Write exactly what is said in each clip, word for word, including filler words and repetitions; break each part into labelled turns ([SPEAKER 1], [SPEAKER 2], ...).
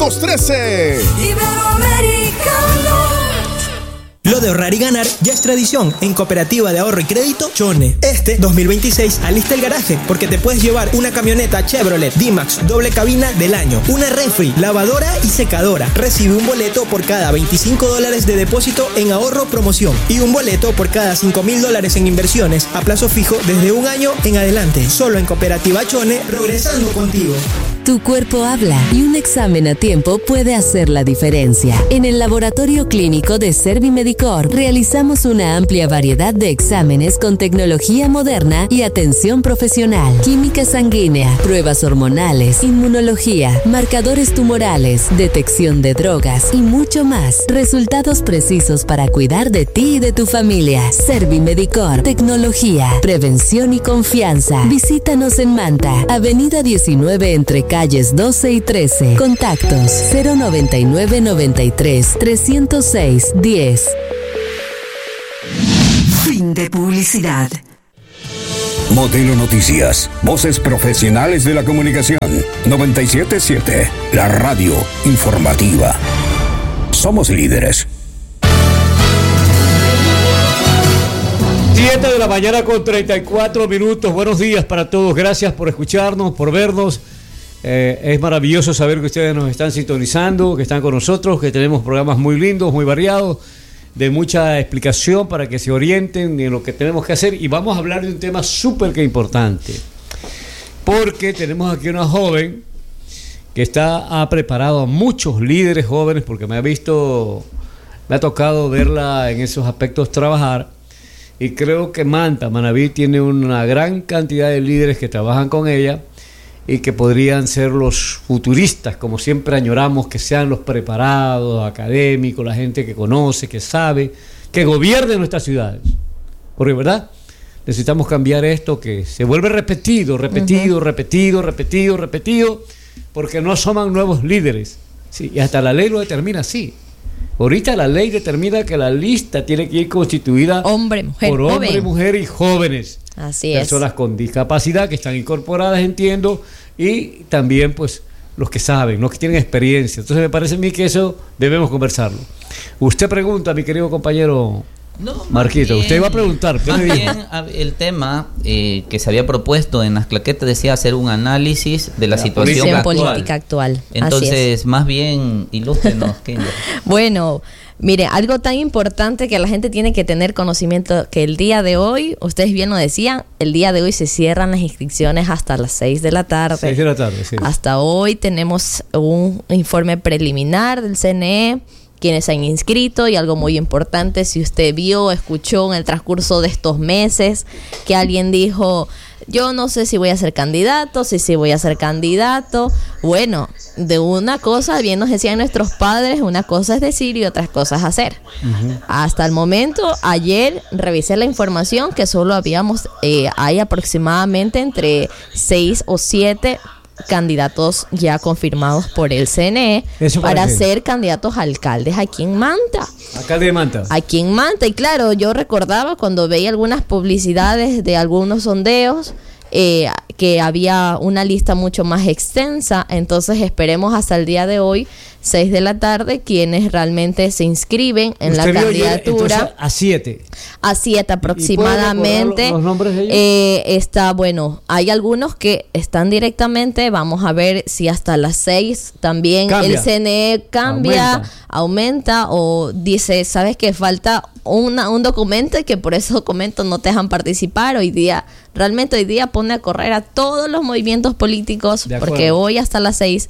[SPEAKER 1] quinientos trece.
[SPEAKER 2] Iberoamericano.
[SPEAKER 3] Lo de ahorrar y ganar ya es tradición en Cooperativa de Ahorro y Crédito Chone. Este dos mil veintiséis alista el garaje porque te puedes llevar una camioneta Chevrolet D-Max doble cabina del año, una refri, lavadora y secadora. Recibe un boleto por cada veinticinco dólares de depósito en ahorro promoción y un boleto por cada cinco mil dólares en inversiones a plazo fijo desde un año en adelante. Solo en Cooperativa Chone, progresando contigo.
[SPEAKER 4] Tu cuerpo habla y un examen a tiempo puede hacer la diferencia. En el laboratorio clínico de Servimedicor realizamos una amplia variedad de exámenes con tecnología moderna y atención profesional. Química sanguínea, pruebas hormonales, inmunología, marcadores tumorales, detección de drogas y mucho más. Resultados precisos para cuidar de ti y de tu familia. Servimedicor, tecnología, prevención y confianza. Visítanos en Manta, Avenida diecinueve entre calles doce y trece. Contactos cero noventa y nueve noventa y tres trescientos seis diez.
[SPEAKER 2] Fin de publicidad.
[SPEAKER 5] Modelo Noticias, voces profesionales de la comunicación. noventa y siete punto siete, la radio informativa. Somos líderes.
[SPEAKER 6] siete de la mañana con treinta y cuatro minutos. Buenos días para todos. Gracias por escucharnos, por vernos. Eh, es maravilloso saber que ustedes nos están sintonizando, que están con nosotros, que tenemos programas muy lindos, muy variados, de mucha explicación para que se orienten en lo que tenemos que hacer. Y vamos a hablar de un tema súper que importante, porque tenemos aquí una joven que está, ha preparado a muchos líderes jóvenes, porque me ha visto, me ha tocado verla en esos aspectos trabajar. Y creo que Manta, Manaví, tiene una gran cantidad de líderes que trabajan con ella y que podrían ser los futuristas, como siempre añoramos, que sean los preparados, académicos, la gente que conoce, que sabe, que gobierne nuestras ciudades. Porque, ¿verdad? Necesitamos cambiar esto que se vuelve repetido, repetido, uh-huh. repetido, repetido, repetido, porque no asoman nuevos líderes. Sí, y hasta la ley lo determina así. Ahorita la ley determina que la lista tiene que ir constituida
[SPEAKER 7] hombre, mujer,
[SPEAKER 6] por hombre,
[SPEAKER 7] joven.
[SPEAKER 6] mujer y jóvenes.
[SPEAKER 7] Así
[SPEAKER 6] Personas
[SPEAKER 7] es.
[SPEAKER 6] con discapacidad que están incorporadas, entiendo, y también pues los que saben, los que tienen experiencia. Entonces me parece a mí que eso debemos conversarlo. Usted pregunta, mi querido compañero no, Marquito, bien, usted iba a preguntar.
[SPEAKER 8] Más bien, el tema eh, que se había propuesto en las claquetas decía hacer un análisis de la, la situación
[SPEAKER 7] actual.
[SPEAKER 8] política
[SPEAKER 7] actual.
[SPEAKER 8] Entonces, más bien, ilústrenos.
[SPEAKER 7] Bueno, mire, algo tan importante que la gente tiene que tener conocimiento, que el día de hoy, ustedes bien lo decían, el día de hoy se cierran las inscripciones hasta las seis de la tarde.
[SPEAKER 6] seis de la tarde, sí.
[SPEAKER 7] Hasta hoy tenemos un informe preliminar del C N E, quienes se han inscrito, y algo muy importante, si usted vio, escuchó en el transcurso de estos meses que alguien dijo, yo no sé si voy a ser candidato, si sí voy a ser candidato. Bueno, de una cosa, bien nos decían nuestros padres, una cosa es decir y otras cosas hacer. Uh-huh. Hasta el momento, ayer revisé la información que solo habíamos, eh, hay aproximadamente entre seis o siete candidatos ya confirmados por el C N E para, para ser candidatos a alcaldes aquí en Manta.
[SPEAKER 6] Alcalde de Manta.
[SPEAKER 7] Aquí en Manta. Y claro, yo recordaba cuando veía algunas publicidades de algunos sondeos eh, que había una lista mucho más extensa. Entonces esperemos hasta el día de hoy, seis de la tarde, quienes realmente se inscriben en la candidatura.
[SPEAKER 6] Ayer, a siete.
[SPEAKER 7] A siete aproximadamente.
[SPEAKER 6] ¿Los nombres de ellos?
[SPEAKER 7] Eh, está, bueno, hay algunos que están directamente, vamos a ver si hasta las seis también cambia. El C N E cambia, aumenta, aumenta o dice, ¿sabes qué? Falta una, un documento y que por ese documento no te dejan participar. Hoy día, realmente hoy día pone a correr a todos los movimientos políticos, porque hoy hasta las seis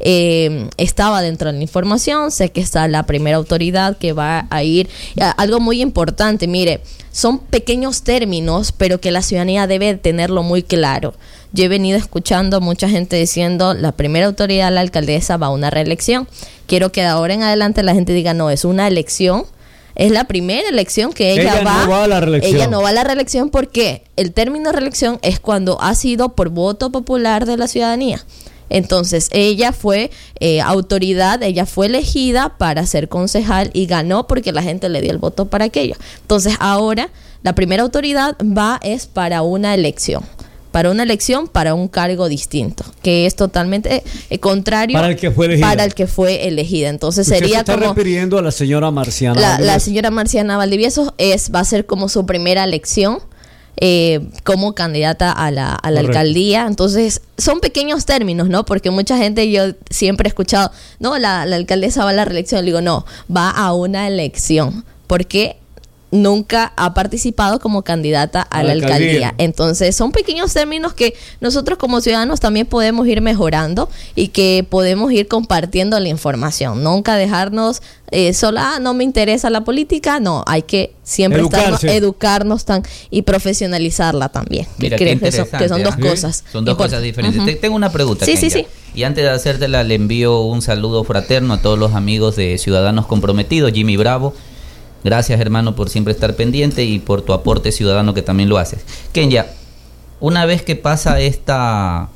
[SPEAKER 7] eh, estaba dentro de la información. Sé que está la primera autoridad que va a ir. Algo muy importante, mire, son pequeños términos, pero que la ciudadanía debe tenerlo muy claro. Yo he venido escuchando a mucha gente diciendo, la primera autoridad, la alcaldesa, va a una reelección. Quiero que de ahora en adelante la gente diga, no, es una elección. Es la primera elección que ella, ella va. No va a la reelección. Ella no va a la reelección porque el término reelección es cuando ha sido por voto popular de la ciudadanía. Entonces ella fue eh, autoridad, ella fue elegida para ser concejal y ganó porque la gente le dio el voto para aquello. Entonces ahora la primera autoridad va es para una elección, para una elección, para un cargo distinto, que es totalmente eh, contrario
[SPEAKER 6] para el que fue elegida.
[SPEAKER 7] Para el que fue elegida. Entonces
[SPEAKER 6] Usted
[SPEAKER 7] sería
[SPEAKER 6] se está
[SPEAKER 7] como
[SPEAKER 6] refiriendo a la señora Marciana
[SPEAKER 7] la,
[SPEAKER 6] Valdivieso.
[SPEAKER 7] La señora Marciana Valdivieso es, va a ser como su primera elección eh, como candidata a la, a la alcaldía. Entonces son pequeños términos, ¿no? Porque mucha gente, yo siempre he escuchado, no, la, la alcaldesa va a la reelección. Le digo, no, va a una elección, porque nunca ha participado como candidata a, a la alcaldía. alcaldía. Entonces son pequeños términos que nosotros como ciudadanos también podemos ir mejorando y que podemos ir compartiendo la información. Nunca dejarnos eh, solo, ah, no me interesa la política. No, hay que siempre estarnos, educarnos tan, y profesionalizarla también.
[SPEAKER 8] Mira,
[SPEAKER 7] creo
[SPEAKER 8] qué
[SPEAKER 7] que, son, que son dos
[SPEAKER 8] ¿eh?
[SPEAKER 7] cosas.
[SPEAKER 8] Son dos cosas diferentes. Uh-huh. Te, tengo una pregunta,
[SPEAKER 7] sí,
[SPEAKER 8] Kenya.
[SPEAKER 7] sí, sí.
[SPEAKER 8] Y antes de hacértela, le envío un saludo fraterno a todos los amigos de Ciudadanos Comprometidos. Jimmy Bravo, gracias, hermano, por siempre estar pendiente y por tu aporte ciudadano, que también lo haces. Kenya, una vez que pasa esta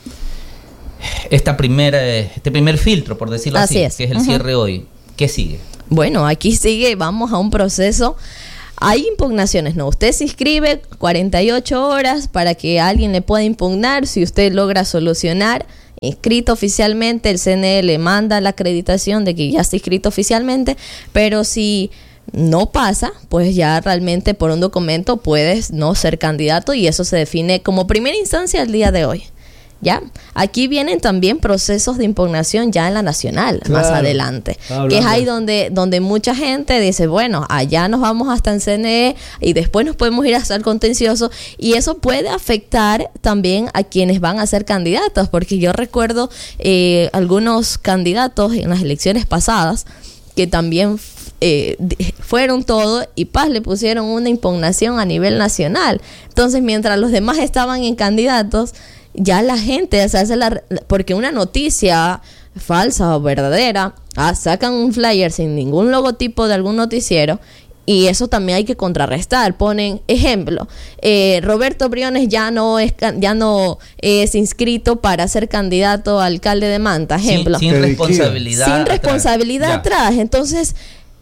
[SPEAKER 8] esta primera este primer filtro, por decirlo así,
[SPEAKER 7] así es.
[SPEAKER 8] que es el uh-huh. cierre hoy, ¿qué sigue?
[SPEAKER 7] Bueno, aquí sigue, vamos a un proceso. Hay impugnaciones, ¿no? Usted se inscribe cuarenta y ocho horas para que alguien le pueda impugnar. Si usted logra solucionar, inscrito oficialmente, el C N E le manda la acreditación de que ya está inscrito oficialmente, pero si no pasa, pues ya realmente por un documento puedes no ser candidato, y eso se define como primera instancia el día de hoy. ¿Ya? Aquí vienen también procesos de impugnación ya en la nacional, claro, más adelante, que es ahí donde, donde mucha gente dice, bueno, allá nos vamos hasta el C N E y después nos podemos ir hasta el contencioso, y eso puede afectar también a quienes van a ser candidatos, porque yo recuerdo eh, algunos candidatos en las elecciones pasadas que también eh, fueron todo y paz, le pusieron una impugnación a nivel nacional. Entonces, mientras los demás estaban en candidatos, ya la gente se hace la, porque una noticia falsa o verdadera, ah, sacan un flyer sin ningún logotipo de algún noticiero, y eso también hay que contrarrestar. Ponen ejemplo, eh, Roberto Briones ya no es ya no es inscrito para ser candidato a alcalde de Manta, ejemplo,
[SPEAKER 8] sin, sin responsabilidad
[SPEAKER 7] sin
[SPEAKER 8] atrás.
[SPEAKER 7] responsabilidad atrás. Entonces,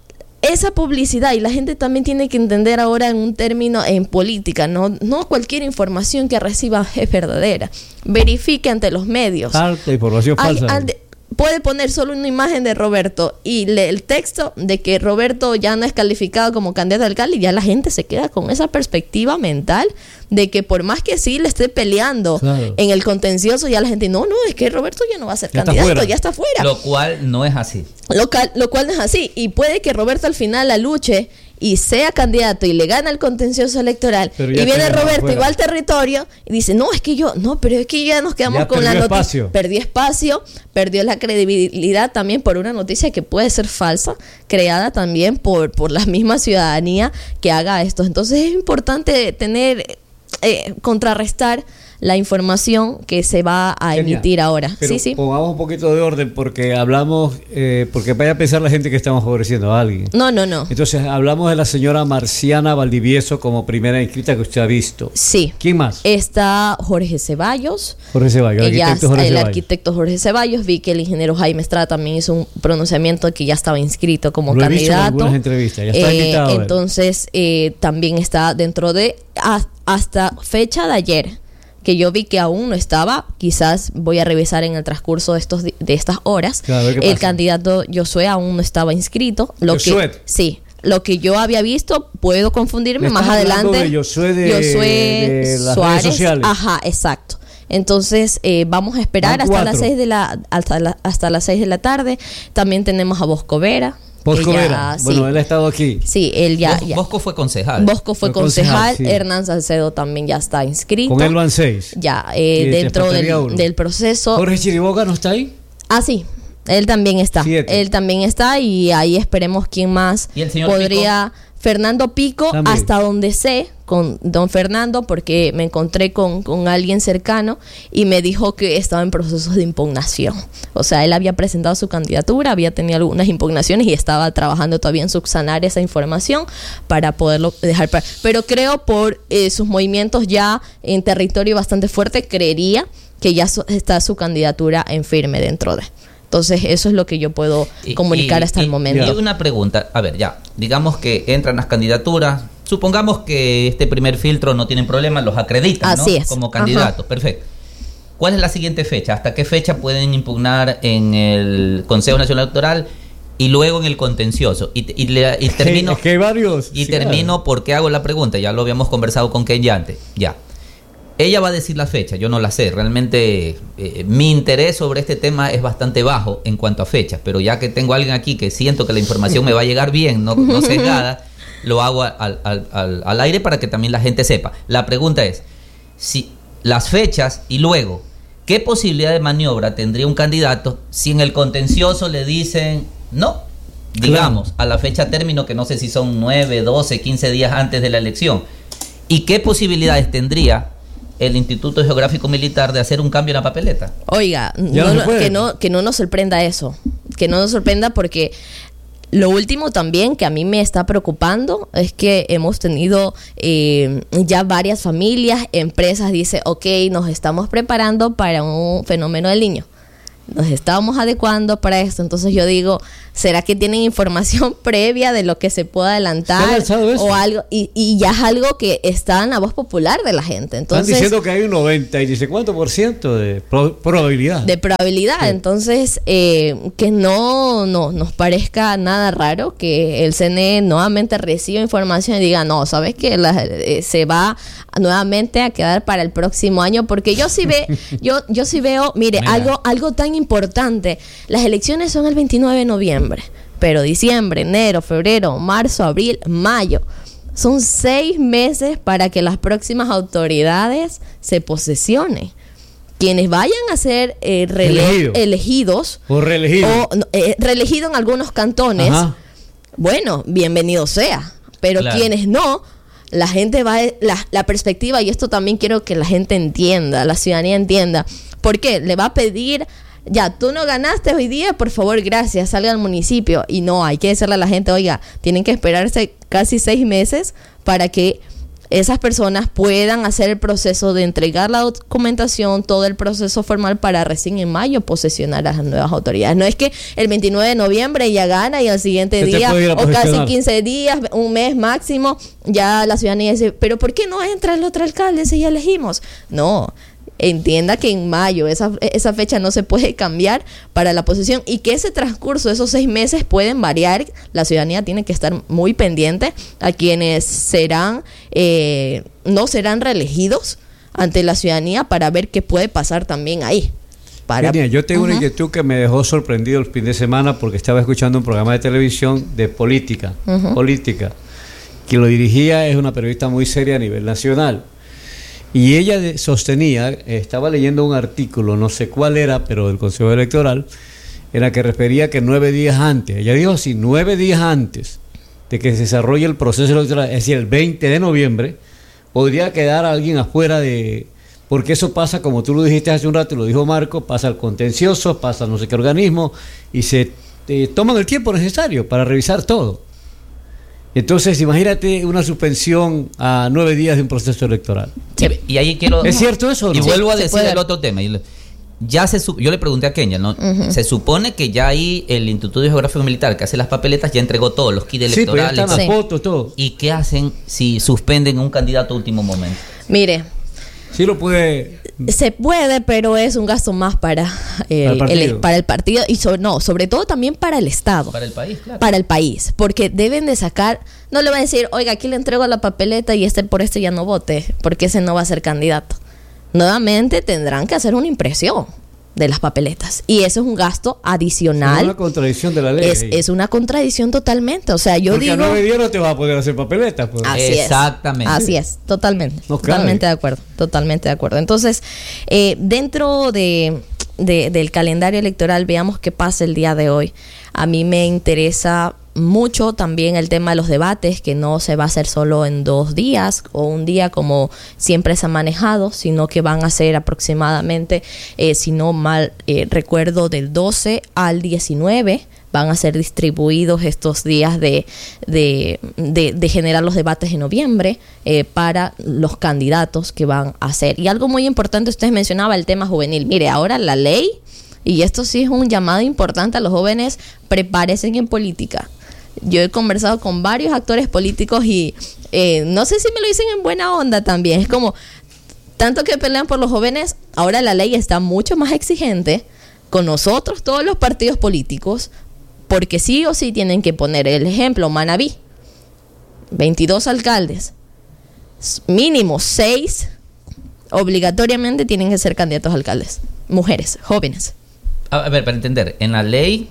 [SPEAKER 7] esa publicidad, y la gente también tiene que entender ahora en un término en política, no, no cualquier información que reciba es verdadera. Verifique ante los medios.
[SPEAKER 6] Alta información falsa.
[SPEAKER 7] Al, al de, puede poner solo una imagen de Roberto y le, el texto de que Roberto ya no es calificado como candidato a alcalde, y ya la gente se queda con esa perspectiva mental de que por más que sí le esté peleando, claro, en el contencioso, ya la gente, no, no, es que Roberto ya no va a ser ya candidato, está ya está fuera.
[SPEAKER 8] Lo cual no es así.
[SPEAKER 7] Lo, lo cual no es así, y puede que Roberto al final la luche y sea candidato y le gana el contencioso electoral, y viene Roberto afuera, y va al territorio y dice, no, es que yo, no, pero es que ya nos quedamos ya con la noticia. Perdió espacio, perdió la credibilidad también por una noticia que puede ser falsa, creada también por, por la misma ciudadanía que haga esto. Entonces es importante tener, eh, contrarrestar la información que se va a emitir Genial. ahora.
[SPEAKER 6] Pero
[SPEAKER 7] sí, sí.
[SPEAKER 6] Pongamos un poquito de orden, porque hablamos, eh, porque vaya a pensar la gente que estamos favoreciendo a alguien.
[SPEAKER 7] No, no, no.
[SPEAKER 6] Entonces hablamos de la señora Marciana Valdivieso como primera inscrita que usted ha visto.
[SPEAKER 7] Sí.
[SPEAKER 6] ¿Quién más?
[SPEAKER 7] Está Jorge Ceballos.
[SPEAKER 6] Jorge Ceballos, el arquitecto Jorge
[SPEAKER 7] el
[SPEAKER 6] Ceballos.
[SPEAKER 7] arquitecto Jorge Ceballos. Vi que el ingeniero Jaime Estrada también hizo un pronunciamiento que ya estaba inscrito como
[SPEAKER 6] Lo
[SPEAKER 7] candidato.
[SPEAKER 6] He visto en algunas entrevistas, ya está
[SPEAKER 7] eh,
[SPEAKER 6] invitado.
[SPEAKER 7] Entonces eh, también está dentro de a, hasta fecha de ayer, que yo vi que aún no estaba, quizás voy a revisar en el transcurso de estos de estas horas.
[SPEAKER 6] Claro,
[SPEAKER 7] el candidato Josué aún no estaba inscrito. Lo
[SPEAKER 6] Josué.
[SPEAKER 7] que sí, lo que yo había visto, puedo confundirme más adelante.
[SPEAKER 6] De Josué de,
[SPEAKER 7] Josué
[SPEAKER 6] de las
[SPEAKER 7] Suárez,
[SPEAKER 6] redes sociales.
[SPEAKER 7] Ajá, exacto. Entonces eh, vamos a esperar hasta las seis de la hasta la, hasta las seis de la tarde. También tenemos a Bosco Vera.
[SPEAKER 6] Bosco Vera, bueno, sí, él ha estado aquí.
[SPEAKER 7] Sí, él ya.
[SPEAKER 8] Bos,
[SPEAKER 7] ya.
[SPEAKER 8] Bosco fue concejal.
[SPEAKER 7] Bosco fue, fue concejal, concejal sí. Hernán Salcedo también ya está inscrito.
[SPEAKER 6] Con él van seis.
[SPEAKER 7] Ya, eh, dentro del, del proceso.
[SPEAKER 6] ¿Jorge Chiriboga no está ahí?
[SPEAKER 7] Ah, sí, él también está. Siete. Él también está, y ahí esperemos quién más
[SPEAKER 8] ¿Y el señor
[SPEAKER 7] podría. Pico? Fernando Pico, también. Hasta donde sé, con don Fernando, porque me encontré con, con alguien cercano y me dijo que estaba en procesos de impugnación. O sea, él había presentado su candidatura, había tenido algunas impugnaciones y estaba trabajando todavía en subsanar esa información para poderlo dejar. Para... Pero creo por eh, sus movimientos ya en territorio bastante fuerte, creería que ya su, está su candidatura en firme dentro de... Entonces, eso es lo que yo puedo comunicar y, hasta
[SPEAKER 8] y,
[SPEAKER 7] el momento.
[SPEAKER 8] Y una pregunta, a ver, ya, digamos que entran las candidaturas, supongamos que este primer filtro no tienen problema, los acreditan, ¿no?
[SPEAKER 7] Así es.
[SPEAKER 8] Como candidatos. Ajá. Perfecto. ¿Cuál es la siguiente fecha? ¿Hasta qué fecha pueden impugnar en el Consejo Nacional Electoral y luego en el contencioso? Y, y, le, y termino,
[SPEAKER 6] es que hay varios.
[SPEAKER 8] Y
[SPEAKER 6] sí,
[SPEAKER 8] termino
[SPEAKER 6] claro.
[SPEAKER 8] porque hago la pregunta. Ya lo habíamos conversado con Kenya antes. Ya. Ella va a decir la fecha, yo no la sé. Realmente eh, mi interés sobre este tema es bastante bajo en cuanto a fechas, pero ya que tengo a alguien aquí que siento que la información me va a llegar bien, no, no sesgada, lo hago al, al, al, al aire para que también la gente sepa. La pregunta es, si las fechas y luego, ¿qué posibilidad de maniobra tendría un candidato si en el contencioso le dicen no? Digamos, claro, a la fecha término, que no sé si son nueve, doce, quince días antes de la elección. ¿Y qué posibilidades tendría el Instituto Geográfico Militar de hacer un cambio en la papeleta?
[SPEAKER 7] Oiga, no, no, que, no, que no nos sorprenda eso. Que no nos sorprenda porque lo último también que a mí me está preocupando es que hemos tenido eh, ya varias familias, empresas, dice, ok, nos estamos preparando para un fenómeno del Niño. Nos estamos adecuando para esto. Entonces yo digo, ¿será que tienen información previa de lo que se puede adelantar o algo? Y, y ya es algo que está en la voz popular de la gente. Entonces,
[SPEAKER 6] están diciendo que hay un noventa y dice cuánto por ciento de pro, probabilidad.
[SPEAKER 7] De probabilidad. Sí. Entonces, eh, que no, no nos parezca nada raro que el C N E nuevamente reciba información y diga, no, ¿sabes qué? La, eh, se va nuevamente a quedar para el próximo año, porque yo sí ve, yo, yo sí veo, mire, Mira. algo, algo tan importante. Las elecciones son el veintinueve de noviembre, pero diciembre, enero, febrero, marzo, abril, mayo, son seis meses para que las próximas autoridades se posesionen. Quienes vayan a ser eh, rele- Elegido. elegidos
[SPEAKER 6] o reelegidos
[SPEAKER 7] o eh, reelegido en algunos cantones, Ajá. bueno, bienvenido sea, pero claro, quienes no, la gente va, la, la perspectiva, y esto también quiero que la gente entienda, la ciudadanía entienda, ¿por qué? Le va a pedir, ya, tú no ganaste hoy día, por favor, gracias, salga al municipio. Y no, hay que decirle a la gente, oiga, tienen que esperarse casi seis meses para que esas personas puedan hacer el proceso de entregar la documentación, todo el proceso formal para recién en mayo posesionar a las nuevas autoridades. No es que el veintinueve de noviembre ya gana y al siguiente día o casi quince días, un mes máximo, ya la ciudadanía dice, pero ¿por qué no entra el otro alcalde si ya elegimos? No, entienda que en mayo esa, esa fecha no se puede cambiar para la posesión y que ese transcurso, esos seis meses pueden variar. La ciudadanía tiene que estar muy pendiente a quienes serán eh, no serán reelegidos ante la ciudadanía para ver qué puede pasar también ahí. Para...
[SPEAKER 6] Genia, yo tengo uh-huh. una inquietud que me dejó sorprendido el fin de semana porque estaba escuchando un programa de televisión de política, uh-huh. política. Quien lo dirigía es una periodista muy seria a nivel nacional. Y ella de, sostenía, estaba leyendo un artículo, no sé cuál era, pero del Consejo Electoral, en la que refería que nueve días antes, ella dijo así, nueve días antes de que se desarrolle el proceso electoral, es decir, el veinte de noviembre, podría quedar alguien afuera de... Porque eso pasa, como tú lo dijiste hace un rato, lo dijo Marco, pasa al contencioso, pasa a no sé qué organismo, y se eh, toman el tiempo necesario para revisar todo. Entonces, imagínate una suspensión a nueve días de un proceso electoral.
[SPEAKER 8] Sí, y ahí quiero...
[SPEAKER 6] ¿Es cierto eso?
[SPEAKER 8] Y
[SPEAKER 6] ¿no?
[SPEAKER 8] vuelvo a
[SPEAKER 7] sí,
[SPEAKER 8] decir el otro tema. Ya se yo le pregunté a Kenya, ¿no? Uh-huh. Se supone que ya ahí el Instituto Geográfico Militar que hace las papeletas ya entregó todos los kits electorales.
[SPEAKER 6] Sí, pues ya están las fotos, todo.
[SPEAKER 8] ¿Y qué hacen si suspenden un candidato a último momento?
[SPEAKER 7] Mire,
[SPEAKER 6] sí lo puede...
[SPEAKER 7] Se puede, pero es un gasto más para el, ¿Para, el el, para el partido y sobre, no, sobre todo también para el Estado.
[SPEAKER 8] Para el país, claro.
[SPEAKER 7] Para el país, porque deben de sacar, no le va a decir, oiga, aquí le entrego la papeleta y este por este ya no vote, porque ese no va a ser candidato. Nuevamente tendrán que hacer una impresión de las papeletas y eso es un gasto adicional.
[SPEAKER 6] Es una contradicción de la ley.
[SPEAKER 7] Es, es una contradicción totalmente. O sea, yo
[SPEAKER 6] Porque
[SPEAKER 7] digo.
[SPEAKER 6] Porque a nueve días no te vas a poder hacer papeletas. Pues.
[SPEAKER 7] Así
[SPEAKER 8] Exactamente.
[SPEAKER 7] Es, así es, totalmente.
[SPEAKER 6] No
[SPEAKER 7] totalmente de acuerdo. Totalmente de acuerdo. Entonces, eh, dentro de, de, del calendario electoral, veamos qué pasa el día de hoy. A mí me interesa mucho también el tema de los debates, que no se va a hacer solo en dos días o un día como siempre se ha manejado, sino que van a ser aproximadamente, eh, si no mal eh, recuerdo, del doce al diecinueve. Van a ser distribuidos estos días de, de, de, de generar los debates en noviembre eh, para los candidatos que van a hacer. Y algo muy importante, usted mencionaba el tema juvenil. Mire, ahora la ley, y esto sí es un llamado importante a los jóvenes, prepárense en política. Yo he conversado con varios actores políticos y eh, no sé si me lo dicen en buena onda también. Es como, tanto que pelean por los jóvenes, ahora la ley está mucho más exigente con nosotros, todos los partidos políticos, porque sí o sí tienen que poner el ejemplo, Manabí, veintidós alcaldes, mínimo seis obligatoriamente tienen que ser candidatos a alcaldes, mujeres, jóvenes.
[SPEAKER 8] A ver, para entender, en la ley,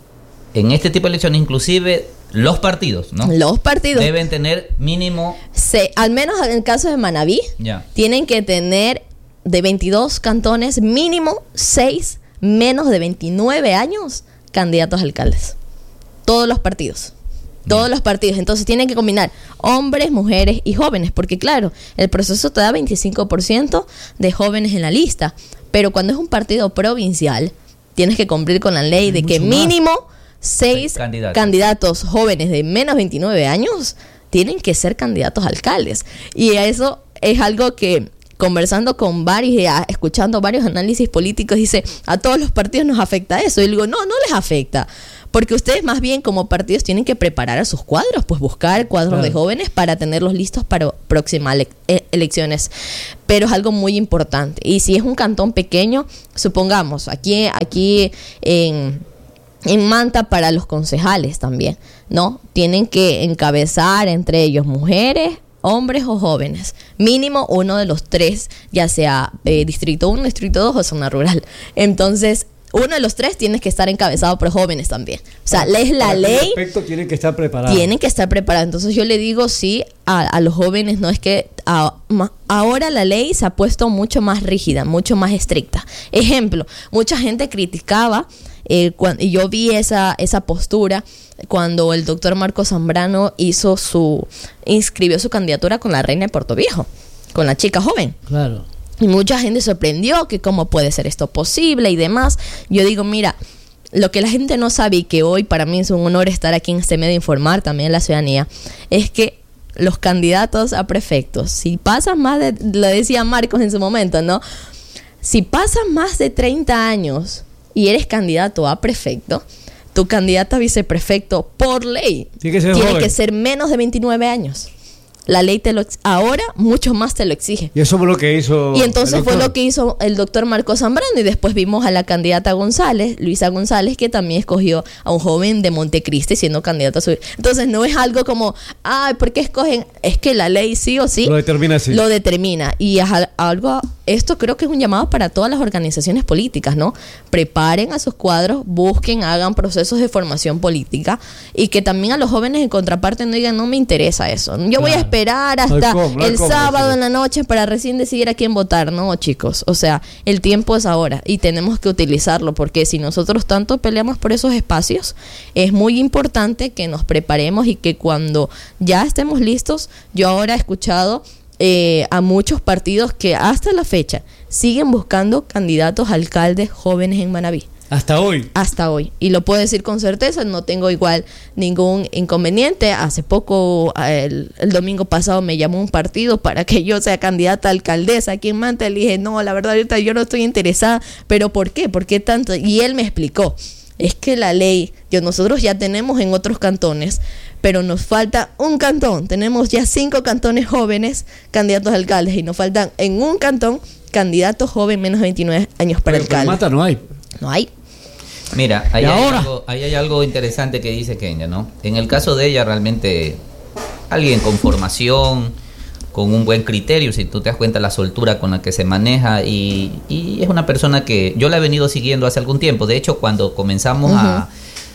[SPEAKER 8] en este tipo de elecciones, inclusive los partidos, ¿no?
[SPEAKER 7] Los partidos
[SPEAKER 8] deben tener mínimo...
[SPEAKER 7] Se, al menos en el caso de Manabí,
[SPEAKER 8] ya.
[SPEAKER 7] tienen que tener de veintidós cantones, mínimo seis menos de veintinueve años candidatos a alcaldes. Todos los partidos. Todos Bien. los partidos. Entonces tienen que combinar hombres, mujeres y jóvenes. Porque claro, el proceso te da veinticinco por ciento de jóvenes en la lista. Pero cuando es un partido provincial, tienes que cumplir con la ley Hay de que mínimo más. seis candidatos. candidatos jóvenes de menos veintinueve años tienen que ser candidatos a alcaldes. Y eso es algo que, conversando con varios, escuchando varios análisis políticos, dice, a todos los partidos nos afecta eso. Y digo, no, no les afecta. Porque ustedes más bien como partidos tienen que preparar a sus cuadros, pues buscar cuadros claro. de jóvenes para tenerlos listos para próximas ele- elecciones. Pero es algo muy importante. Y si es un cantón pequeño, supongamos, aquí, aquí en... En Manta para los concejales también, ¿no? Tienen que encabezar entre ellos mujeres, hombres o jóvenes. Mínimo uno de los tres, ya sea eh, distrito uno, distrito dos o zona rural. Entonces, uno de los tres tiene que estar encabezado por jóvenes también. O sea,
[SPEAKER 6] para,
[SPEAKER 7] es la
[SPEAKER 6] para
[SPEAKER 7] ley.
[SPEAKER 6] Respecto, tienen que estar preparados.
[SPEAKER 7] Tienen que estar preparados. Entonces yo le digo sí a, a los jóvenes, no es que a, ma, ahora la ley se ha puesto mucho más rígida, mucho más estricta. Ejemplo, mucha gente criticaba Eh, cuando, y yo vi esa, esa postura cuando el doctor Marco Zambrano hizo su, inscribió su candidatura con la reina de Puerto Viejo, con la chica joven.
[SPEAKER 6] Claro.
[SPEAKER 7] Y mucha gente sorprendió que cómo puede ser esto posible y demás. Yo digo, mira, lo que la gente no sabe y que hoy para mí es un honor estar aquí en este medio e informar también a la ciudadanía, es que los candidatos a prefectos, si pasan más de, lo decía Marcos en su momento, ¿no? Si pasan más de treinta años y eres candidato a prefecto, tu candidato a viceprefecto por ley
[SPEAKER 6] tiene que ser,
[SPEAKER 7] tiene que ser menos de veintinueve años. La ley te lo ahora mucho más te lo exige.
[SPEAKER 6] Y eso fue lo que hizo.
[SPEAKER 7] Y entonces fue lo que hizo el doctor Marco Zambrano. Y después vimos a la candidata González, Luisa González, que también escogió a un joven de Montecristi siendo candidato a su. Entonces no es algo como, ay, ¿por qué escogen? Es que la ley sí o sí
[SPEAKER 6] lo determina así.
[SPEAKER 7] Lo determina. Y es algo, esto creo que es un llamado para todas las organizaciones políticas, ¿no? Preparen a sus cuadros, busquen, hagan procesos de formación política y que también a los jóvenes en contraparte no digan, no me interesa eso. Yo claro. voy a esperar hasta no cómo, no el cómo, sábado no en la noche para recién decidir a quién votar. No, chicos, o sea, el tiempo es ahora y tenemos que utilizarlo, porque si nosotros tanto peleamos por esos espacios, es muy importante que nos preparemos y que cuando ya estemos listos, yo ahora he escuchado eh, a muchos partidos que hasta la fecha siguen buscando candidatos a alcaldes jóvenes en Manabí.
[SPEAKER 6] Hasta hoy.
[SPEAKER 7] Hasta hoy. Y lo puedo decir con certeza, no tengo igual ningún inconveniente. Hace poco, el, el domingo pasado, me llamó un partido para que yo sea candidata a alcaldesa aquí en Manta. Le dije, no, la verdad ahorita yo no estoy interesada. ¿Pero por qué? ¿Por qué tanto? Y él me explicó. Es que la ley, que nosotros ya tenemos en otros cantones, pero nos falta un cantón. Tenemos ya cinco cantones jóvenes candidatos a alcaldes y nos faltan en un cantón candidatos jóvenes menos de veintinueve años para
[SPEAKER 6] pero,
[SPEAKER 7] alcalde.
[SPEAKER 6] Pero Manta no hay.
[SPEAKER 7] No hay.
[SPEAKER 8] Mira, ahí hay, algo, ahí hay algo interesante que dice Kenia, ¿no? En el caso de ella, realmente alguien con formación, con un buen criterio, si tú te das cuenta la soltura con la que se maneja, y, y es una persona que yo la he venido siguiendo hace algún tiempo. De hecho, cuando comenzamos uh-huh. a,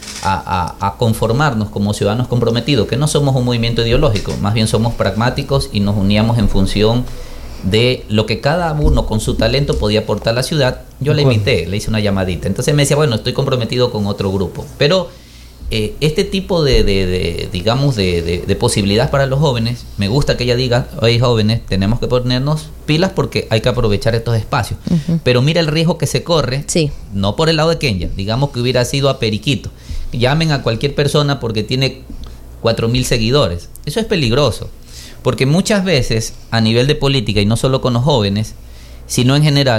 [SPEAKER 8] a, a, a conformarnos como ciudadanos comprometidos, que no somos un movimiento ideológico, más bien somos pragmáticos y nos uníamos en función de lo que cada uno con su talento podía aportar a la ciudad. Yo le invité, le hice una llamadita. Entonces me decía, bueno, estoy comprometido con otro grupo. Pero eh, este tipo de, de, de digamos, de, de, de posibilidades para los jóvenes, me gusta que ella diga, oye, jóvenes, tenemos que ponernos pilas porque hay que aprovechar estos espacios. Uh-huh. Pero mira el riesgo que se corre,
[SPEAKER 7] sí.
[SPEAKER 8] no por el lado de Kenia, digamos que hubiera sido a Periquito. Llamen a cualquier persona porque tiene cuatro mil seguidores. Eso es peligroso. Porque muchas veces, a nivel de política, y no solo con los jóvenes, sino en general,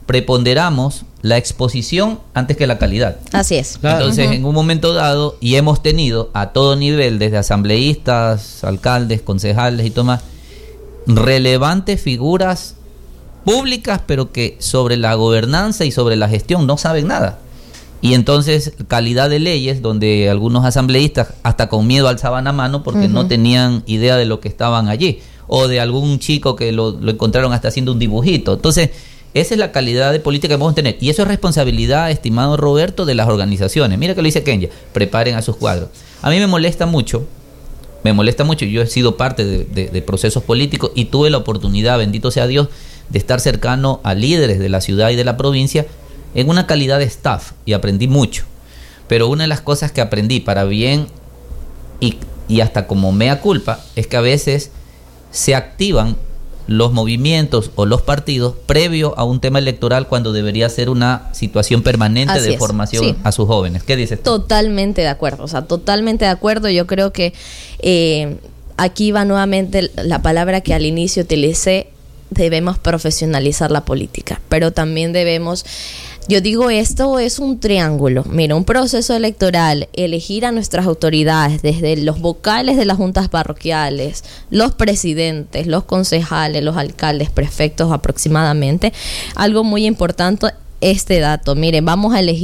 [SPEAKER 8] preponderamos la exposición antes que la calidad.
[SPEAKER 7] Así es.
[SPEAKER 8] Entonces,
[SPEAKER 7] uh-huh.
[SPEAKER 8] en un momento dado, y hemos tenido a todo nivel, desde asambleístas, alcaldes, concejales y demás, relevantes figuras públicas, pero que sobre la gobernanza y sobre la gestión no saben nada. Y entonces, calidad de leyes, donde algunos asambleístas hasta con miedo alzaban la mano porque uh-huh. no tenían idea de lo que estaban allí, o de algún chico que lo, lo encontraron hasta haciendo un dibujito. Entonces, esa es la calidad de política que podemos tener. Y eso es responsabilidad, estimado Roberto, de las organizaciones. Mira que lo dice Kenya, preparen a sus cuadros. A mí me molesta mucho, me molesta mucho, yo he sido parte de, de, de procesos políticos y tuve la oportunidad, bendito sea Dios, de estar cercano a líderes de la ciudad y de la provincia en una calidad de staff, y aprendí mucho. Pero una de las cosas que aprendí para bien y, y hasta como mea culpa es que a veces se activan los movimientos o los partidos previo a un tema electoral cuando debería ser una situación permanente
[SPEAKER 7] Así
[SPEAKER 8] de
[SPEAKER 7] es,
[SPEAKER 8] formación
[SPEAKER 7] sí.
[SPEAKER 8] a sus jóvenes. ¿Qué dices tú?
[SPEAKER 7] Totalmente de acuerdo, o sea, totalmente de acuerdo. Yo creo que eh, aquí va nuevamente la palabra que al inicio utilicé: debemos profesionalizar la política, pero también debemos... Yo digo, esto es un triángulo. Mira, un proceso electoral, elegir a nuestras autoridades, desde los vocales de las juntas parroquiales, los presidentes, los concejales, los alcaldes, prefectos aproximadamente. Algo muy importante, este dato. Miren, vamos a elegir